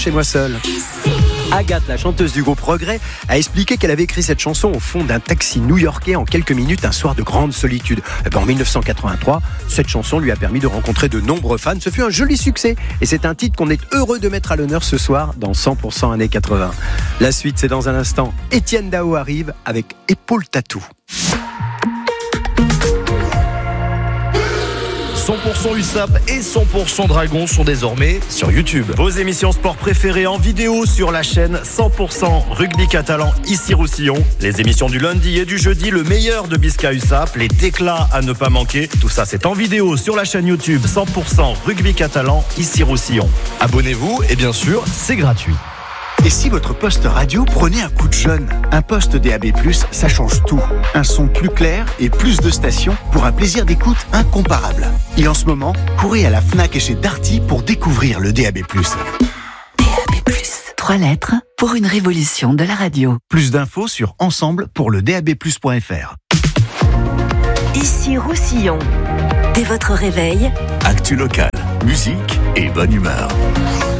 Chez moi seul. Agathe, la chanteuse du groupe Regret, a expliqué qu'elle avait écrit cette chanson au fond d'un taxi new-yorkais en quelques minutes un soir de grande solitude. En 1983, cette chanson lui a permis de rencontrer de nombreux fans. Ce fut un joli succès et c'est un titre qu'on est heureux de mettre à l'honneur ce soir dans 100% années 80. La suite, c'est dans un instant. Étienne Dao arrive avec Épaule Tatou. 100% USAP et 100% Dragon sont désormais sur YouTube. Vos émissions sport préférées en vidéo sur la chaîne 100% Rugby Catalan ici Roussillon. Les émissions du lundi et du jeudi, le meilleur de Bisca USAP, les déclats à ne pas manquer. Tout ça, c'est en vidéo sur la chaîne YouTube 100% Rugby Catalan ici Roussillon. Abonnez-vous et bien sûr, c'est gratuit. Et si votre poste radio prenait un coup de jeune ? Un poste DAB+, ça change tout. Un son plus clair et plus de stations pour un plaisir d'écoute incomparable. Et en ce moment, courez à la Fnac et chez Darty pour découvrir le DAB+. DAB+, 3 lettres pour une révolution de la radio. Plus d'infos sur ensemble pour le DABplus.fr. Ici Roussillon. Dès votre réveil, Actu locale, musique et bonne humeur.